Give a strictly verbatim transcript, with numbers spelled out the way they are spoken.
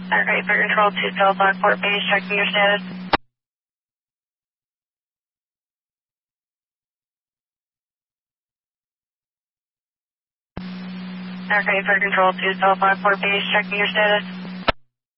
Aircraft for Control two Delta, Port Base, checking your status. Aircraft for Control two Delta, Port Base, checking your status.